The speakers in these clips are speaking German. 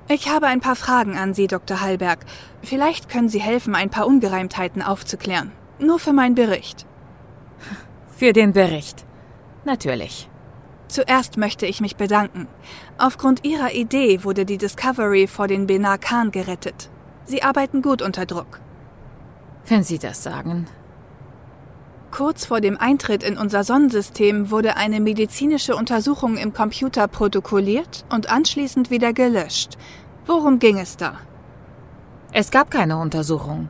Ich habe ein paar Fragen an Sie, Dr. Hallberg. Vielleicht können Sie helfen, ein paar Ungereimtheiten aufzuklären. Nur für meinen Bericht. Für den Bericht. Natürlich. Zuerst möchte ich mich bedanken. Aufgrund Ihrer Idee wurde die Discovery vor den Benar Khan gerettet. Sie arbeiten gut unter Druck. Wenn Sie das sagen. Kurz vor dem Eintritt in unser Sonnensystem wurde eine medizinische Untersuchung im Computer protokolliert und anschließend wieder gelöscht. Worum ging es da? Es gab keine Untersuchung.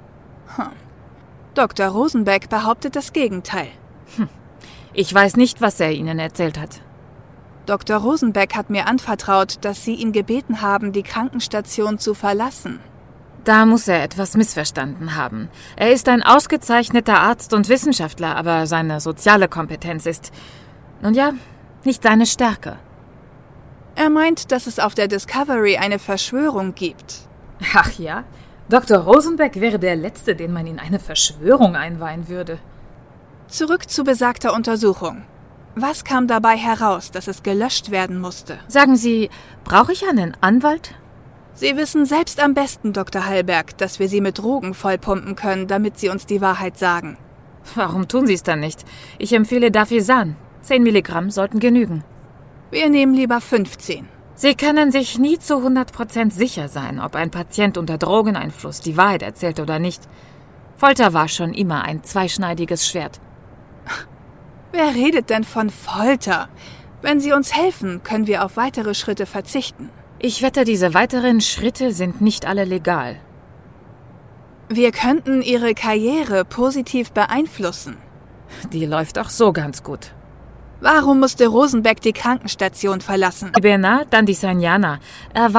Dr. Rosenbeck behauptet das Gegenteil. Ich weiß nicht, was er Ihnen erzählt hat. Dr. Rosenbeck hat mir anvertraut, dass Sie ihn gebeten haben, die Krankenstation zu verlassen. Da muss er etwas missverstanden haben. Er ist ein ausgezeichneter Arzt und Wissenschaftler, aber seine soziale Kompetenz ist, nun ja, nicht seine Stärke. Er meint, dass es auf der Discovery eine Verschwörung gibt. Ach ja? Dr. Rosenbeck wäre der Letzte, den man in eine Verschwörung einweihen würde. Zurück zu besagter Untersuchung. Was kam dabei heraus, dass es gelöscht werden musste? Sagen Sie, brauche ich einen Anwalt? Sie wissen selbst am besten, Dr. Hallberg, dass wir Sie mit Drogen vollpumpen können, damit Sie uns die Wahrheit sagen. Warum tun Sie es dann nicht? Ich empfehle Dafisan. 10 Milligramm sollten genügen. Wir nehmen lieber 15. Sie können sich nie zu 100% sicher sein, ob ein Patient unter Drogeneinfluss die Wahrheit erzählt oder nicht. Folter war schon immer ein zweischneidiges Schwert. Wer redet denn von Folter? Wenn Sie uns helfen, können wir auf weitere Schritte verzichten. Ich wette, diese weiteren Schritte sind nicht alle legal. Wir könnten Ihre Karriere positiv beeinflussen. Die läuft auch so ganz gut. Warum musste Rosenbeck die Krankenstation verlassen? Die Benar, dann die Sanjana. Er war